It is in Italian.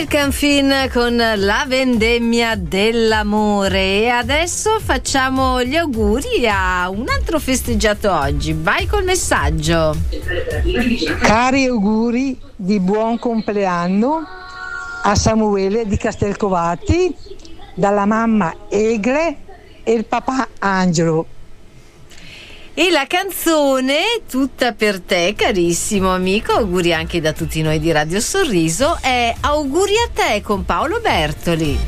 Canfin con la vendemmia dell'amore. E adesso facciamo gli auguri a un altro festeggiato oggi. Vai col messaggio. Cari auguri di buon compleanno a Samuele di Castelcovati dalla mamma Egle e il papà Angelo. E la canzone tutta per te, carissimo amico, auguri anche da tutti noi di Radio Sorriso, è Auguri a te con Paolo Bertoli.